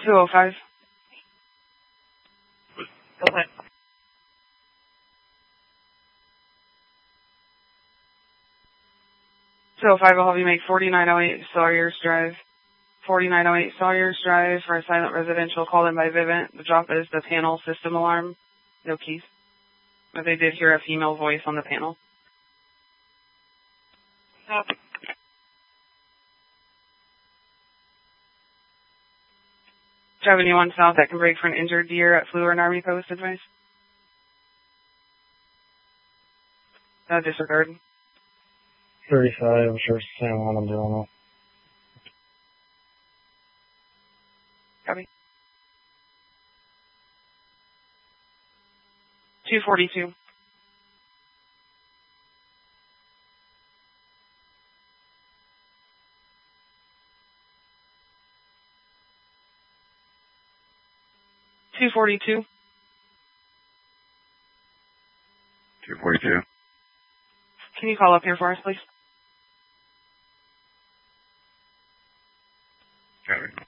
205. Okay. 205 will help you make 4908 Sawyers Drive. 4908 Sawyers Drive for a silent residential called in by Vivint. The drop is the panel system alarm. No keys. But they did hear a female voice on the panel. Copy. Do you have anyone south that can break for an injured deer at Fluor and Army Post advice? Disregard. 35, I'm sure it's the same one I'm doing it. Copy. 242. $242. 242. Can you call up here for us, please? Copy.